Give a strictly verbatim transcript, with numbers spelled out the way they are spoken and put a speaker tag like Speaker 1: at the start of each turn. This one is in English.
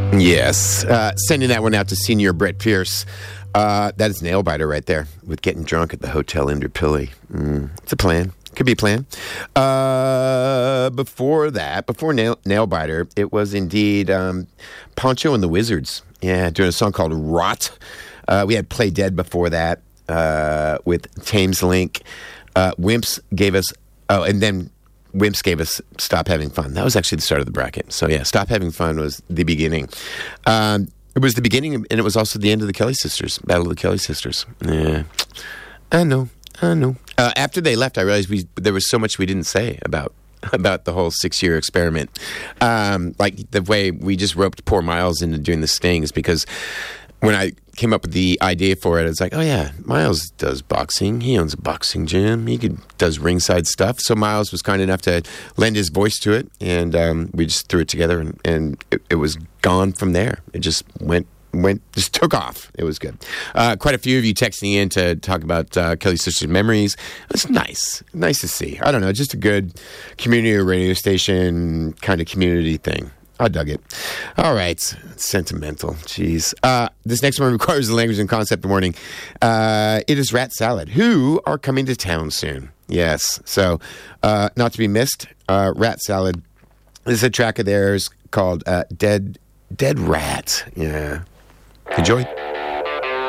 Speaker 1: Yes. Uh, sending that one out to Senior Brett Pierce. Uh, that is Nail Biter right there with Getting Drunk at the Hotel Indooroopilly. Mm, it's a plan. Could be a plan. Uh, before that, before Nail, Nail Biter, it was indeed um, Poncho and the Wizards. Yeah, doing a song called Rot. Uh, we had Play Dead before that uh, with Thames Link. Uh, Wimps gave us, oh, and then Wimps gave us Stop Having Fun. That was actually the start of the bracket. So, yeah, Stop Having Fun was the beginning. Um, it was the beginning, and it was also the end of the Kelly Sisters, Battle of the Kelly Sisters. Yeah, I know, I know. Uh, after they left, I realized we there was so much we didn't say about about the whole six-year experiment. Um, like the way we just roped poor Miles into doing the stings, because when I came up with the idea for it, it's like, oh yeah, Miles does boxing. He owns a boxing gym. He could, does ringside stuff. So Miles was kind enough to lend his voice to it, and um, we just threw it together, and, and it, it was gone from there. It just went, went, just took off. It was good. Uh, quite a few of you texting in to talk about uh, Kelly Sisters memories. It's nice, nice to see. I don't know, just a good community radio station kind of community thing. I dug it. All right. It's sentimental. Jeez. Uh, this next one requires the language and concept warning. Uh, it is Rat Salad, who are coming to town soon. Yes. So, uh, not to be missed, uh, Rat Salad. This is a track of theirs called uh, Dead Dead Rat. Yeah. Enjoy.